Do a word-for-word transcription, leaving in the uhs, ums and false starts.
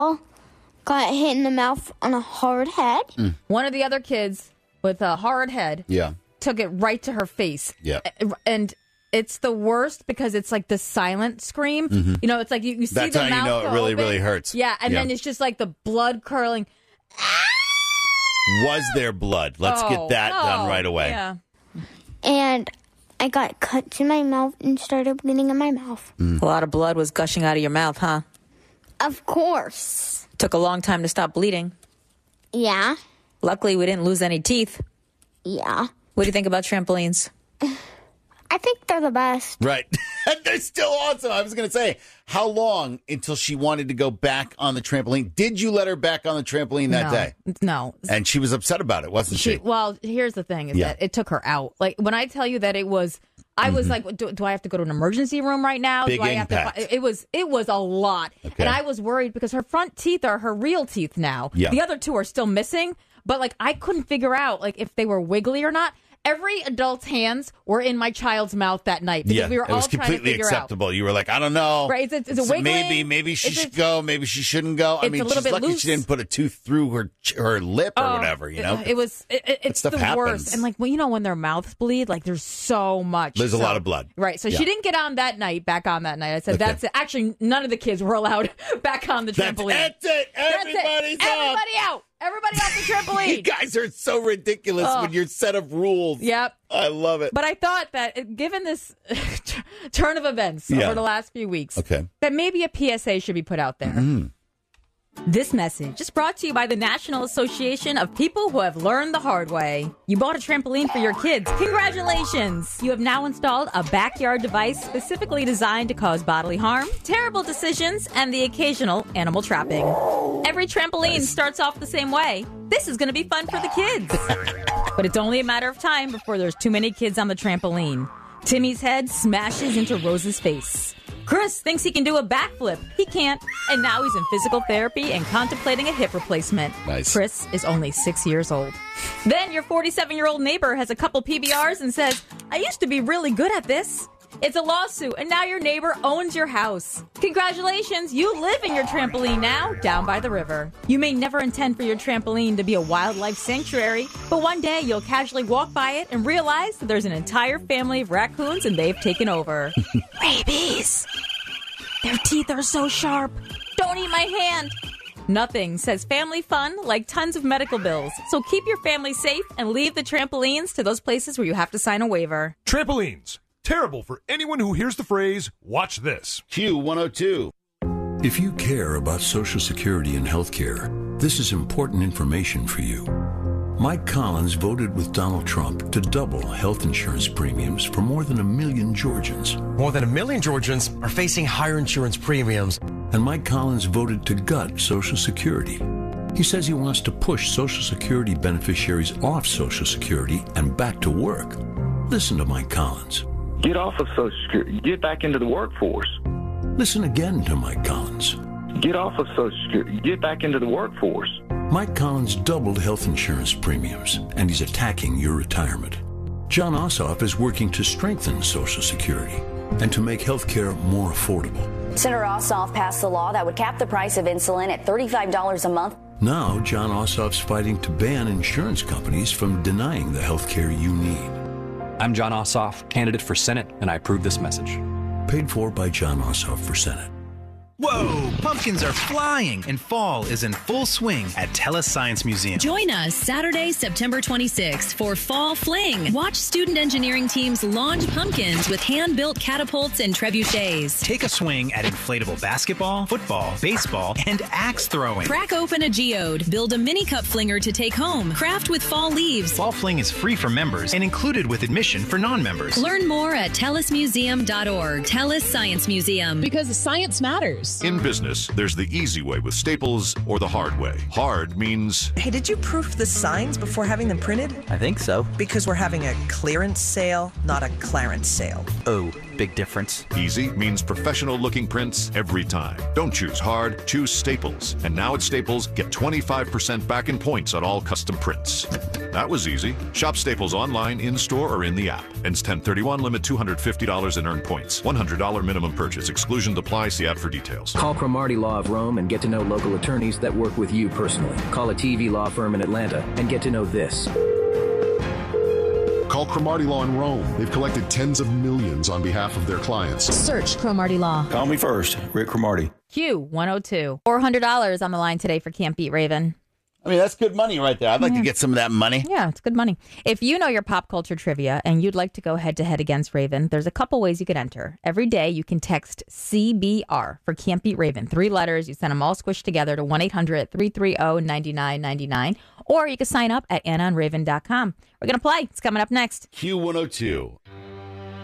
got hit in the mouth on a hard head. Mm. One of the other kids with a hard head Yeah. took it right to her face. Yeah. And it's the worst because it's like the silent scream. Mm-hmm. You know, it's like you, you see That's the how mouth you know it go really, open. really hurts. Yeah, and Yeah. then it's just like the blood curling. Was there blood? Let's Oh, get that no. done right away. Yeah. And I got cuts in my mouth and started bleeding in my mouth. Mm. A lot of blood was gushing out of your mouth, huh? Of course. Took a long time to stop bleeding. Yeah. Luckily, we didn't lose any teeth. Yeah. What do you think about trampolines? I think they're the best. Right. They're still awesome. I was going to say, how long until she wanted to go back on the trampoline? Did you let her back on the trampoline that no, day? No. And she was upset about it, wasn't she? She, well, here's the thing: is Yeah. that it took her out. Like when I tell you that it was, I was Mm-hmm. like, do, do I have to go to an emergency room right now? Big do I have impact. to? It was, it was a lot, Okay. and I was worried because her front teeth are her real teeth now. Yeah. The other two are still missing, but like I couldn't figure out like if they were wiggly or not. Every adult's hands were in my child's mouth that night because Yeah, we were it all was trying to completely figure acceptable. out. You were like, I don't know. Right, it's- it's a So wiggling. Maybe, maybe she It's- should go. Maybe she shouldn't go. I It's mean, a little she's bit lucky loose. she didn't put a tooth through her her lip or Oh, whatever. You know, it, it was. It, it- it's stuff the happens. worst. And like, well, you know, when their mouths bleed, like there's so much. There's a So- lot of blood. Right. So Yeah. she didn't get on that night. Back on that night. I said, Okay. "That's it." Actually, none of the kids were allowed back on the That's, trampoline. that's it. That's Everybody's it. out. Everybody out. Everybody off the trampoline. You guys are so ridiculous Oh. with your set of rules. Yep. I love it. But I thought that, uh, given this turn of events Yeah. over the last few weeks, Okay. that maybe a P S A should be put out there. Mm-hmm. This message is brought to you by the National Association of People Who Have Learned the Hard Way. You bought a trampoline for your kids. Congratulations! You have now installed a backyard device specifically designed to cause bodily harm, terrible decisions, and the occasional animal trapping. Every trampoline Nice. starts off the same way. This is going to be fun for the kids. But it's only a matter of time before there's too many kids on the trampoline. Timmy's head smashes into Rose's face. Chris thinks he can do a backflip. He can't, and now he's in physical therapy and contemplating a hip replacement. Nice. Chris is only six years old. Then your forty-seven-year-old neighbor has a couple P B Rs and says, I used to be really good at this. It's a lawsuit, and now your neighbor owns your house. Congratulations, you live in your trampoline now, down by the river. You may never intend for your trampoline to be a wildlife sanctuary, but one day you'll casually walk by it and realize that there's an entire family of raccoons and they've taken over. Rabies! Their teeth are so sharp. Don't eat my hand. Nothing says family fun like tons of medical bills. So keep your family safe and leave the trampolines to those places where you have to sign a waiver. Trampolines. Terrible for anyone who hears the phrase, watch this. Q one oh two. If you care about Social Security and health care, this is important information for you. Mike Collins voted with Donald Trump to double health insurance premiums for more than a million Georgians. More than a million Georgians are facing higher insurance premiums. And Mike Collins voted to gut Social Security. He says he wants to push Social Security beneficiaries off Social Security and back to work. Listen to Mike Collins. Get off of Social Security. Get back into the workforce. Listen again to Mike Collins. Get off of Social Security. Get back into the workforce. Mike Collins doubled health insurance premiums, and he's attacking your retirement. John Ossoff is working to strengthen Social Security and to make health care more affordable. Senator Ossoff passed a law that would cap the price of insulin at thirty-five dollars a month. Now, John Ossoff's fighting to ban insurance companies from denying the health care you need. I'm John Ossoff, candidate for Senate, and I approve this message. Paid for by John Ossoff for Senate. Whoa! Pumpkins are flying, and fall is in full swing at TELUS Science Museum. Join us Saturday, September twenty-sixth for Fall Fling. Watch student engineering teams launch pumpkins with hand-built catapults and trebuchets. Take a swing at inflatable basketball, football, baseball, and axe throwing. Crack open a geode. Build a mini cup flinger to take home. Craft with fall leaves. Fall Fling is free for members and included with admission for non-members. Learn more at telus museum dot org. TELUS Science Museum. Because science matters. In business, there's the easy way with Staples or the hard way. Hard means... Hey, did you proof the signs before having them printed? I think so. Because we're having a clearance sale, not a Clarence sale. Oh, big difference? Easy means professional-looking prints every time. Don't choose hard, choose Staples. And now at Staples, get twenty-five percent back in points on all custom prints. That was easy. Shop Staples online, in-store, or in the app. Ends ten thirty-one, limit two hundred fifty dollars in earned points. one hundred dollars minimum purchase. Exclusions apply. See app for details. Call Cromartie Law of Rome and get to know local attorneys that work with you personally. Call a T V law firm in Atlanta and get to know this. Call Cromartie Law in Rome. They've collected tens of millions on behalf of their clients. Search Cromartie Law. Call me first, Rick Cromartie. Q one oh two. four hundred dollars on the line today for Can't Beat Raven. I mean, that's good money right there. I'd like Yeah. to get some of that money. Yeah, it's good money. If you know your pop culture trivia and you'd like to go head to head against Raven, there's a couple ways you could enter. Every day you can text C B R for Can't Beat Raven. Three letters. You send them all squished together to one eight hundred three three zero nine nine nine nine. Or you can sign up at anna and raven dot com. We're going to play. It's coming up next. Q one oh two.